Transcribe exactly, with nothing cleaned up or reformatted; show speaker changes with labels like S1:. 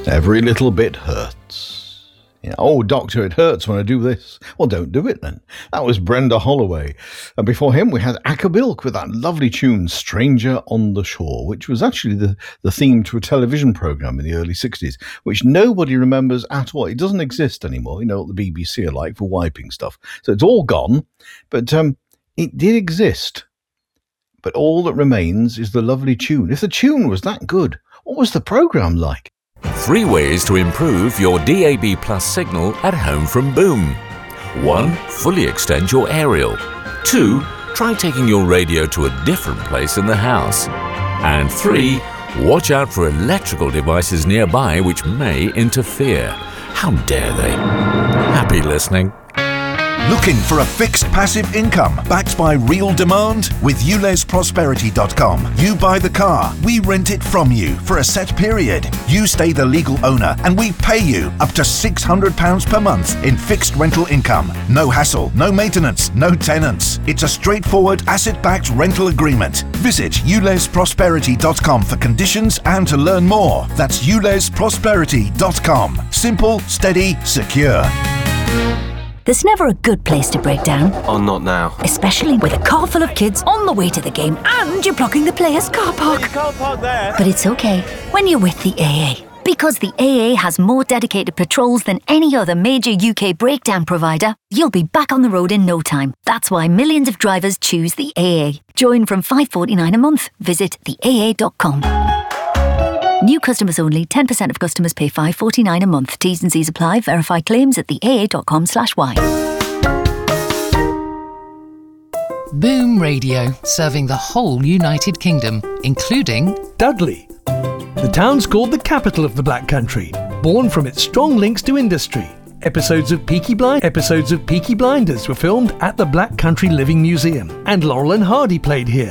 S1: Every little bit hurts. Yeah. Oh, doctor, it hurts when I do this. Well, don't do it then. That was Brenda Holloway. And before him, we had Acker Bilk with that lovely tune, Stranger on the Shore, which was actually the, the theme to a television programme in the early sixties, which nobody remembers at all. It doesn't exist anymore. You know what the B B C are like for wiping stuff. So it's all gone. But um, it did exist. But all that remains is the lovely tune. If the tune was that good, what was the programme like?
S2: Three ways to improve your D A B Plus signal at home from Boom. One, fully extend your aerial. Two, try taking your radio to a different place in the house. And three, watch out for electrical devices nearby which may interfere. How dare they? Happy listening.
S3: Looking for a fixed passive income backed by real demand? With U Les Prosperity dot com, you buy the car, we rent it from you for a set period. You stay the legal owner and we pay you up to six hundred pounds per month in fixed rental income. No hassle, no maintenance, no tenants. It's a straightforward asset-backed rental agreement. Visit U Les Prosperity dot com for conditions and to learn more. That's U Les Prosperity dot com. Simple, steady, secure.
S4: There's never a good place to break down.
S5: Oh, not now.
S4: Especially with a car full of kids on the way to the game and you're blocking the players' car park.
S5: You can't park there.
S4: But it's okay when you're with the A A. Because the A A has more dedicated patrols than any other major U K breakdown provider, you'll be back on the road in no time. That's why millions of drivers choose the A A. Join from five pounds forty-nine a month. Visit the A A dot com. New customers only. ten percent of customers pay five pounds forty-nine a month. T's and C's apply. Verify claims at the A A dot com slash Y.
S6: Boom Radio, serving the whole United Kingdom, including
S7: Dudley. The town's called the capital of the Black Country, born from its strong links to industry. Episodes of Peaky Blind, episodes of Peaky Blinders were filmed at the Black Country Living Museum, and Laurel and Hardy played here.